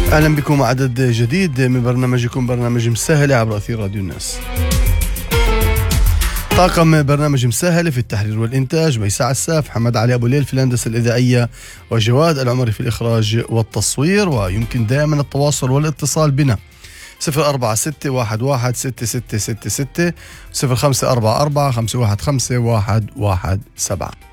أهلا بكم عدد جديد من برنامجكم برنامج مسهل عبر أثير راديو الناس. طاقم برنامج مسهل في التحرير والإنتاج ميساء عساف، حمد علي أبو ليل في الهندسة الإذاعية، وجواد العمري في الإخراج والتصوير. ويمكن دائما التواصل والاتصال بنا 046-11-6666 0544-515-117.